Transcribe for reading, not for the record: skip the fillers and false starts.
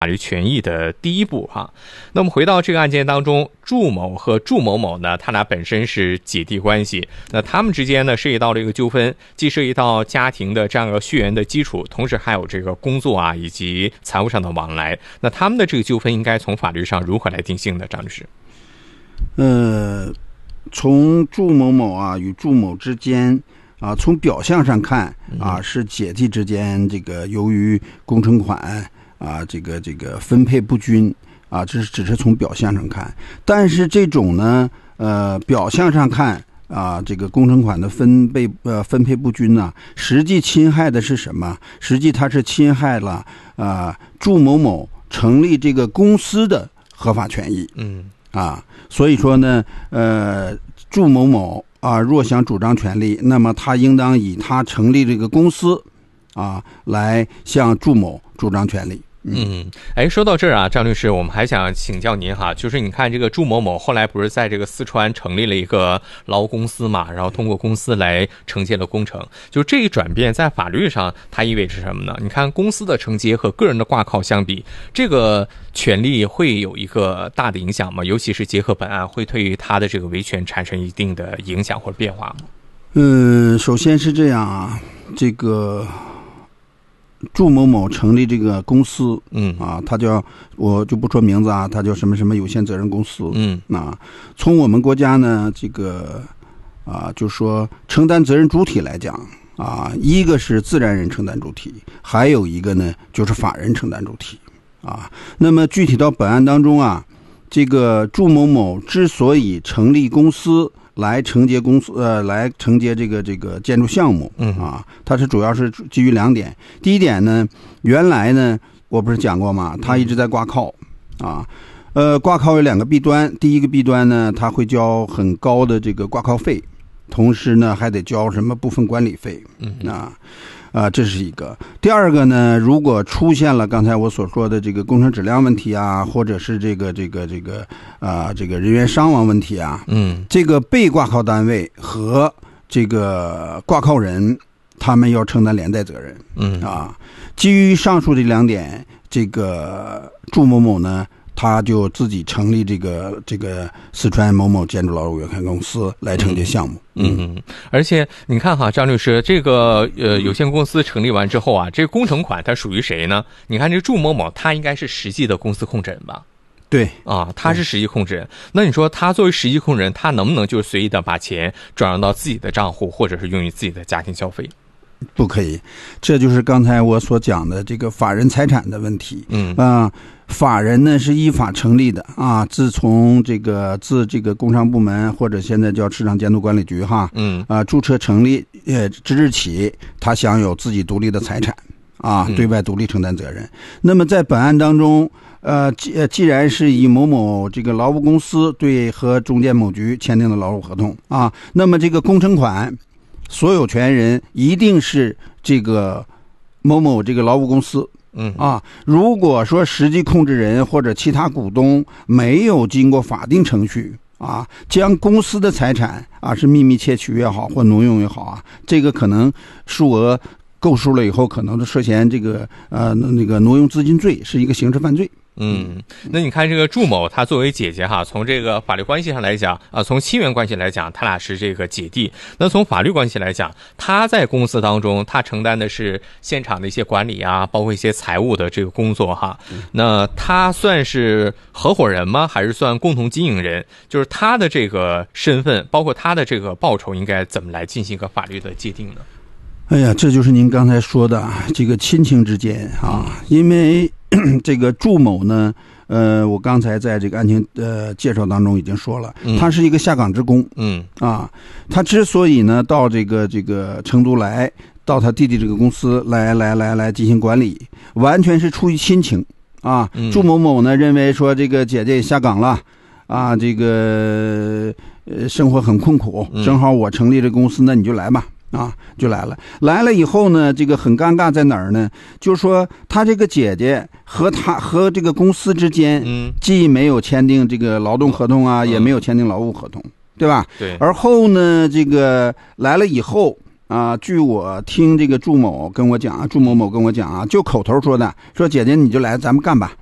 法律权益的第一步哈。那么回到这个案件当中，祝某和祝某某呢，他俩本身是姐弟关系，那他们之间呢涉及到了一个纠纷，既涉及到家庭的这样一个血缘的基础，同时还有这个工作啊以及财务上的往来。那他们的这个纠纷应该从法律上如何来定性呢？张律师？ 从祝某某啊与祝某之间啊，从表象上看啊是姐弟之间这个由于工程款啊这个分配不均啊，这只是从表象上看。但是这种呢表象上看啊，这个工程款的分配不均呢，实际侵害的是什么？实际它是侵害了祝某某成立这个公司的合法权益。所以说呢祝某某啊若想主张权利，那么他应当以他成立这个公司啊来向祝某主张权利。 说到这儿啊，张律师，我们还想请教您哈，就是你看这个祝某某后来不是在这个四川成立了一个劳务公司嘛，然后通过公司来承接了工程，就这一转变在法律上它意味着什么呢？你看公司的承接和个人的挂靠相比，这个权利会有一个大的影响吗？尤其是结合本案，会对于他的这个维权产生一定的影响或者变化吗？ 首先是这样啊，这个祝某某成立这个公司，他叫，我就不说名字啊，他叫什么什么有限责任公司，从我们国家呢，这个就说承担责任主体来讲啊，一个是自然人承担主体，还有一个呢就是法人承担主体啊。那么具体到本案当中啊，这个祝某某之所以成立公司来承接来承接这个建筑项目它是主要是基于两点。第一点呢，原来呢我不是讲过吗？他一直在挂靠挂靠有两个弊端。第一个弊端呢，他会交很高的这个挂靠费，同时呢还得交什么部分管理费这是一个。第二个呢，如果出现了刚才我所说的这个工程质量问题啊，或者是这个人员伤亡问题啊，这个被挂靠单位和这个挂靠人他们要承担连带责任。基于上述这两点，这个祝某某呢，他就自己成立这个四川某某建筑劳务有限公司来承接项目。 而且你看哈，张律师，这个有限公司成立完之后啊，这个工程款它属于谁呢？你看这祝某某他应该是实际的公司控制人吧？ 对他是实际控制人。那你说他作为实际控制人，他能不能就是随意的把钱转让到自己的账户，或者是用于自己的家庭消费？ 不可以，这就是刚才我所讲的这个法人财产的问题。法人呢是依法成立的自这个工商部门或者现在叫市场监督管理局注册成立之日起，他享有自己独立的财产对外独立承担责任。那么在本案当中既然是以某某这个劳务公司对和中建某局签订的劳务合同那么这个工程款所有权人一定是这个某某这个劳务公司。如果说实际控制人或者其他股东没有经过法定程序将公司的财产是秘密窃取也好或挪用也好这个可能数额够数了以后，可能涉嫌这个那个挪用资金罪，是一个刑事犯罪。 那你看这个祝某他作为姐姐从这个法律关系上来讲从亲缘关系来讲，他俩是这个姐弟。那从法律关系来讲，他在公司当中他承担的是现场的一些管理包括一些财务的这个工作那他算是合伙人吗？还是算共同经营人？就是他的这个身份，包括他的这个报酬，应该怎么来进行一个法律的界定呢？ 哎呀，这就是您刚才说的这个亲情之间因为这个祝某呢我刚才在这个案情介绍当中已经说了，他是一个下岗职工他之所以呢到这个成都来，到他弟弟这个公司来进行管理，完全是出于亲情祝某某呢认为说这个姐姐也下岗了这个生活很困苦，正好我成立这公司，那你就来吧就来了以后呢，这个很尴尬在哪儿呢？就是说他这个姐姐和这个公司之间既没有签订这个劳动合同也没有签订劳务合同，对吧？ 对。 而后呢，这个来了以后据我听这个祝某某跟我讲就口头说的，说姐姐你就来咱们干吧